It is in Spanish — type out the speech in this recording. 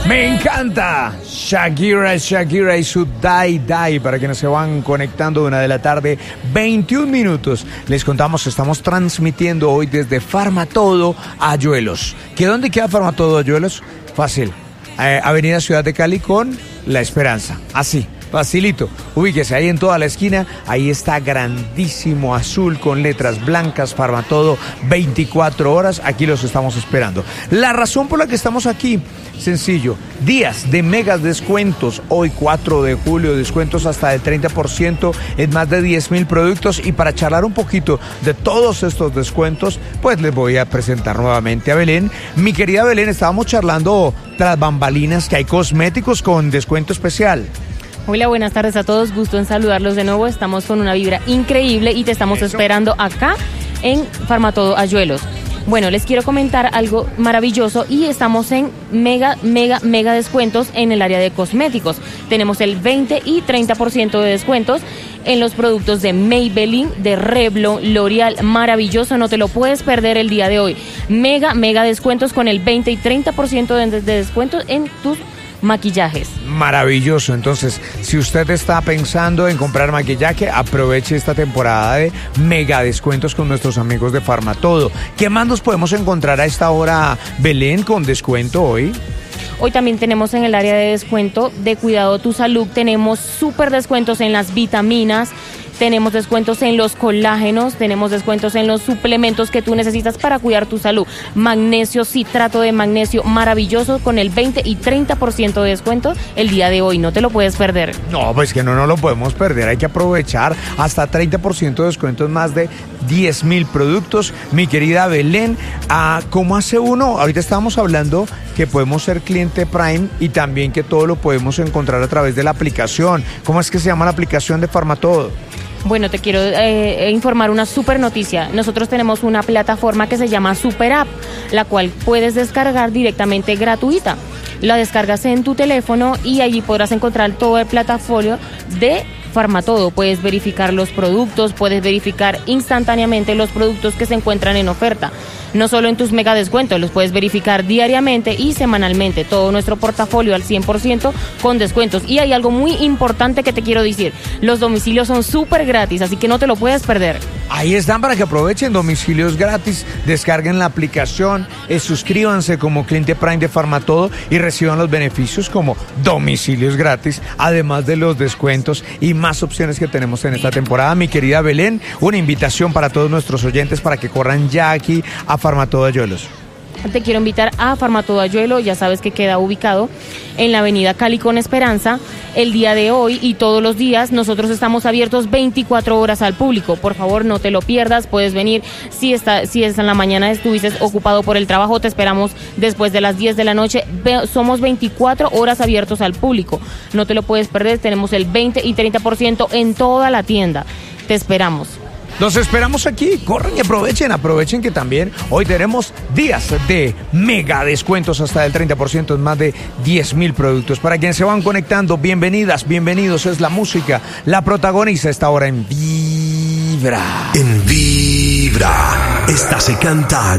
Me encanta Shakira y su Die para quienes se van conectando de 1 de la tarde, 21 minutos. Les contamos, estamos transmitiendo hoy desde Farmatodo Ayuelos. ¿Dónde queda Farmatodo Ayuelos? Fácil, Avenida Ciudad de Cali con La Esperanza, así. Facilito, ubíquese ahí en toda la esquina, ahí está grandísimo azul con letras blancas, Farmatodo, 24 horas, aquí los estamos esperando. La razón por la que estamos aquí, sencillo, días de megas descuentos, hoy 4 de julio, descuentos hasta del 30% en más de 10,000 productos, y para charlar un poquito de todos estos descuentos, pues les voy a presentar nuevamente a Belén. Mi querida Belén, estábamos charlando tras bambalinas que hay cosméticos con descuento especial. Hola, buenas tardes a todos, gusto en saludarlos de nuevo, estamos con una vibra increíble y te estamos esperando acá en Farmatodo Ayuelos. Bueno, les quiero comentar algo maravilloso y estamos en mega descuentos en el área de cosméticos. Tenemos el 20 y 30% de descuentos en los productos de Maybelline, de Revlon, L'Oreal, maravilloso, no te lo puedes perder el día de hoy. Mega descuentos con el 20 y 30% de descuentos en tus maquillajes. Maravilloso. Entonces, si usted está pensando en comprar maquillaje, aproveche esta temporada de mega descuentos con nuestros amigos de Farmatodo. ¿Qué más nos podemos encontrar a esta hora, Belén, con descuento hoy? Hoy también tenemos en el área de descuento de Cuidado Tu Salud, tenemos súper descuentos en las vitaminas, tenemos descuentos en los colágenos, tenemos descuentos en los suplementos que tú necesitas para cuidar tu salud. Magnesio, citrato de magnesio, maravilloso, con el 20 y 30% de descuento el día de hoy. No te lo puedes perder. No, pues que no lo podemos perder. Hay que aprovechar hasta 30% de descuento en más de 10,000 productos. Mi querida Belén, ¿cómo hace uno? Ahorita estábamos hablando que podemos ser cliente Prime y también que todo lo podemos encontrar a través de la aplicación. ¿Cómo es que se llama la aplicación de Farmatodo? Bueno, te quiero informar una super noticia. Nosotros tenemos una plataforma que se llama Super App, la cual puedes descargar directamente gratuita. La descargas en tu teléfono y allí podrás encontrar todo el plataforma de Farmatodo. Puedes verificar los productos, puedes verificar instantáneamente los productos que se encuentran en oferta. No solo en tus mega descuentos, los puedes verificar diariamente y semanalmente. Todo nuestro portafolio al 100% con descuentos. Y hay algo muy importante que te quiero decir. Los domicilios son súper gratis, así que no te lo puedes perder. Ahí están para que aprovechen, domicilios gratis, descarguen la aplicación, suscríbanse como cliente Prime de Farmatodo y reciban los beneficios como domicilios gratis, además de los descuentos y más opciones que tenemos en esta temporada. Mi querida Belén, una invitación para todos nuestros oyentes para que corran ya aquí a Farmatodo Ayuelos. Te quiero invitar a Farmatodo Ayuelo, ya sabes que queda ubicado en la avenida Cali con Esperanza. El día de hoy y todos los días nosotros estamos abiertos 24 horas al público. Por favor, no te lo pierdas, puedes venir. Si en la mañana estuviste ocupado por el trabajo, te esperamos después de las 10 de la noche. Somos 24 horas abiertos al público. No te lo puedes perder, tenemos el 20 y 30% en toda la tienda. Te esperamos. Los esperamos aquí, corren y aprovechen que también hoy tenemos días de mega descuentos hasta del 30% en más de 10,000 productos. Para quienes se van conectando, bienvenidas, bienvenidos, es la música, la protagoniza esta hora en Vibra. En Vibra, esta se canta